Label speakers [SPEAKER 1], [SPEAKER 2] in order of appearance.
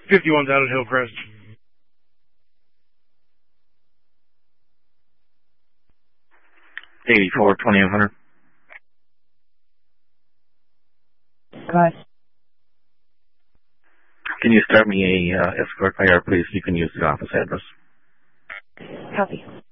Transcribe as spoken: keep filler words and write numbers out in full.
[SPEAKER 1] fifty-one down at Hillcrest.
[SPEAKER 2] eighty-four, twenty-eight hundred.
[SPEAKER 3] Bye.
[SPEAKER 2] Can you start me a uh, escort I R, please? You can use the office address.
[SPEAKER 3] Copy.